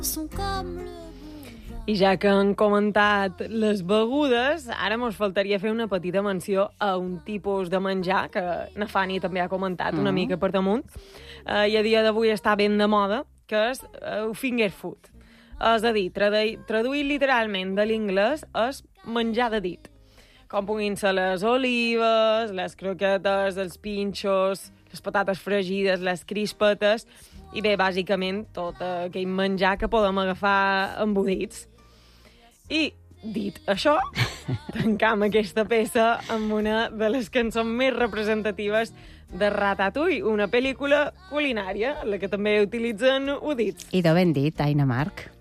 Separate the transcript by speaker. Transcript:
Speaker 1: I ja que han comentat les begudes, ara mos faltaria fer una petita menció a un tipus de menjar que na Fanny també ha comentat una mica per damunt, i a dia d'avui està ben de moda, que és el finger food. És a dir, traduït literalment de l'inglès, és menjar de dit. Com puguin ser les olives, les croquetes, els pinxos, les patates fregides, les crispetes, i bé, bàsicament, tot aquell menjar que podem agafar embudits. I, dit això, tancam aquesta peça amb una de les cançons més representatives de Ratatouille, una pel·lícula culinària, en la que també utilitzen udits.
Speaker 2: I de ben dit, Aina Marc.